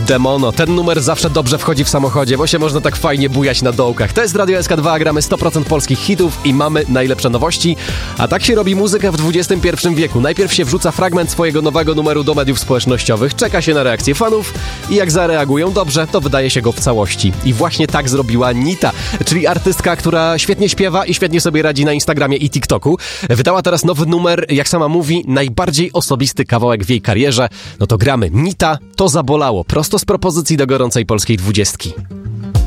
Demono. Ten numer zawsze dobrze wchodzi w samochodzie, bo się można tak fajnie bujać na dołkach. To jest Radio SK2, gramy 100% polskich hitów i mamy najlepsze nowości. A tak się robi muzyka w XXI wieku. Najpierw się wrzuca fragment swojego nowego numeru do mediów społecznościowych, czeka się na reakcję fanów i jak zareagują dobrze, to wydaje się go w całości. I właśnie tak zrobiła Nita, czyli artystka, która świetnie śpiewa i świetnie sobie radzi na Instagramie i TikToku. Wydała teraz nowy numer, jak sama mówi, najbardziej osobisty kawałek w jej karierze. No to gramy. Nita, To zabolało. Prosto z propozycji do gorącej polskiej 20.